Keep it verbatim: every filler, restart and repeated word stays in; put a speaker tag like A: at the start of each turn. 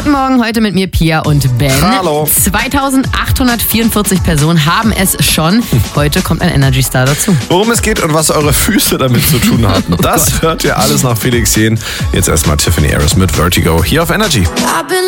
A: Guten Morgen, heute mit mir Pia und Ben.
B: Hallo.
A: zweitausendachthundertvierundvierzig Personen haben es schon. Heute kommt ein Energy Star dazu.
B: Worum es geht und was eure Füße damit zu tun hatten, das hört ihr alles nach Felix Jähn. Jetzt erstmal Tiffany Harris mit Vertigo hier auf Energy.